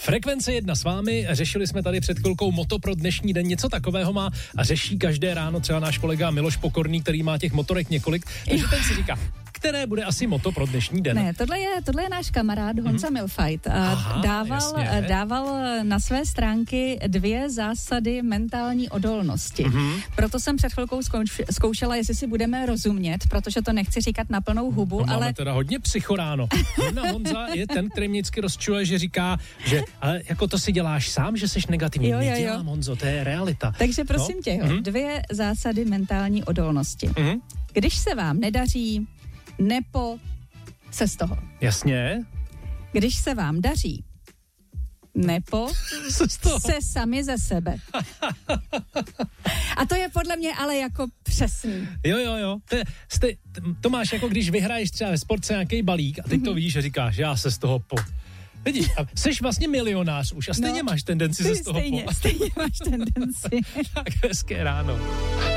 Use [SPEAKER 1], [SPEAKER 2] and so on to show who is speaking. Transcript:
[SPEAKER 1] Frekvence 1 s vámi, řešili jsme tady před chvilkou moto pro dnešní den, něco takového má a řeší každé ráno třeba náš kolega Miloš Pokorný, který má těch motorek několik, takže ten si říká, které bude asi moto pro dnešní den.
[SPEAKER 2] Ne, tohle je náš kamarád Honza Milfajt. Dával na své stránky 2 zásady mentální odolnosti. Proto jsem před chvilkou zkoušela, jestli si budeme rozumět, protože to nechci říkat na plnou hubu,
[SPEAKER 1] ale...
[SPEAKER 2] ale...
[SPEAKER 1] Máme teda hodně psychoráno. Honza je ten, který mě vždycky rozčuluje, že říká, že ale jako to si děláš sám, že jsi negativní. Nedělám, Honzo, to je realita.
[SPEAKER 2] Takže prosím tě, 2 zásady mentální odolnosti. Když se vám nedaří, se z toho.
[SPEAKER 1] Jasně.
[SPEAKER 2] Když se vám daří, se sami ze sebe. A to je podle mě ale jako přesný.
[SPEAKER 1] Jo. To máš jako když vyhraješ třeba ve sportce nějaký balík a teď to víš a říkáš, já se z toho Vidíš, a jsi vlastně milionář už a stejně máš tendenci se z toho
[SPEAKER 2] Stejně máš tendenci.
[SPEAKER 1] Tak hezké ráno.